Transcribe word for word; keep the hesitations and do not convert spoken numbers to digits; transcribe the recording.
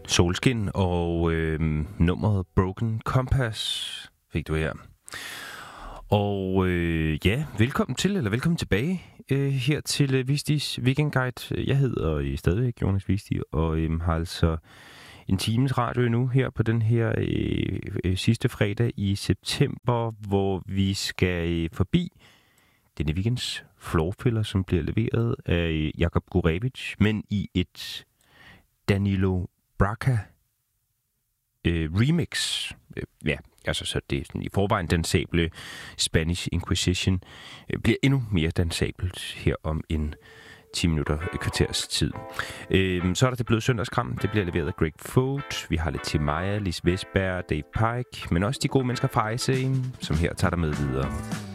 Solskin og øh, nummeret Broken Compass fik du her. Og øh, ja, velkommen til, eller velkommen tilbage øh, her til øh, Vistis Weekend Guide. Jeg hedder øh, stadigvæk Jonas Visti, og øh, har altså en times radio nu her på den her øh, øh, sidste fredag i september, hvor vi skal øh, forbi denne weekends floorfiller, som bliver leveret af Jakub Gurevich, men i et Danilo Braca øh, remix. Øh, ja, altså så det er sådan, i forvejen dansable Spanish Inquisition øh, bliver endnu mere dansabelt her om en ti minutter et kvarters tid. Øh, så er der det bløde søndagskram. Det bliver leveret af Greg Fogt. Vi har lidt til Maja, Lis Vesberg, Dave Pike, men også de gode mennesker fra Icing, som her tager der med videre.